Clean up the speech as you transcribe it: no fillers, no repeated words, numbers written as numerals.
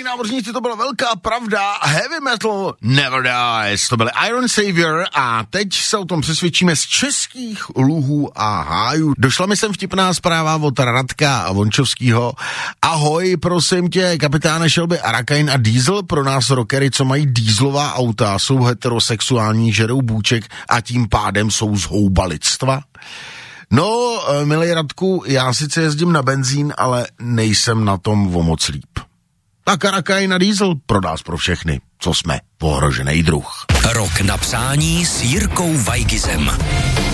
námořníci, to byla velká pravda. Heavy metal never dies. To byly Iron Savior a teď se o tom přesvědčíme z českých luhů a hájů. Došla mi sem vtipná zpráva od Radka Vončovskýho. Ahoj, prosím tě, kapitáne Shelby, Arakain a Diesel pro nás rockery, co mají dieselová auta, jsou heterosexuální, žerou bůček a tím pádem jsou zhouba lidstva? No, milý Radku, já sice jezdím na benzín, ale nejsem na tom o moc líp. Tak Arakain a Diesel pro nás pro všechny, co jsme ohrožený druh. Rok na přání s Jirkou Weigizem.